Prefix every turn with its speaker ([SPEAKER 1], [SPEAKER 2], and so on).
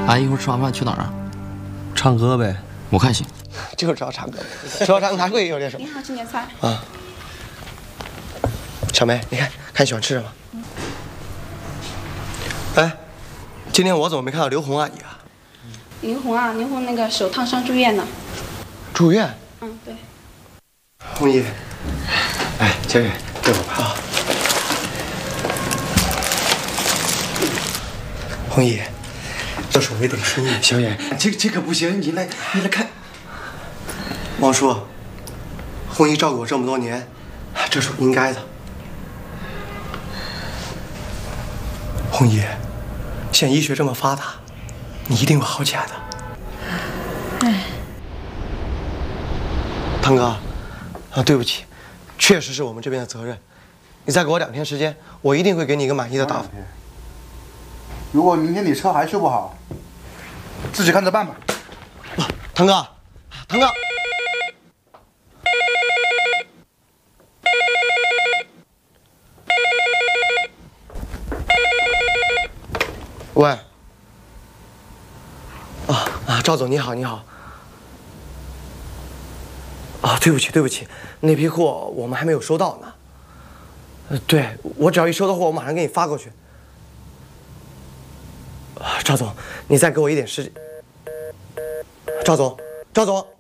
[SPEAKER 1] 俺一会儿吃完饭去哪儿啊？
[SPEAKER 2] 唱歌呗。
[SPEAKER 1] 我看行。
[SPEAKER 3] 就知道唱歌，说唱哪会有这首？
[SPEAKER 4] 您好，请点菜。
[SPEAKER 3] 啊，小梅，你看你喜欢吃什么？哎，今天我怎么没看到刘红阿姨啊？
[SPEAKER 4] 刘红啊，刘红那个手烫伤住院了。
[SPEAKER 3] 住院？
[SPEAKER 4] 嗯，对。
[SPEAKER 3] 红姨，哎，这个给我吧啊。红姨，这是我一点心意。
[SPEAKER 5] 小野，这可不行，你来看。
[SPEAKER 3] 王叔，红姨照顾我这么多年，这是应该的。红姨，现在医学这么发达，你一定会好起来的。
[SPEAKER 4] 哎，
[SPEAKER 3] 汤哥，啊，对不起，确实是我们这边的责任。你再给我2天时间，我一定会给你一个满意的答复。
[SPEAKER 6] 如果明天你车还修不好，自己看着办吧。
[SPEAKER 3] 汤哥，汤哥。喂，赵总你好，你好。啊，对不起，那批货我们还没有收到呢。对，我只要一收到货，我马上给你发过去。赵总，你再给我一点时间。赵总。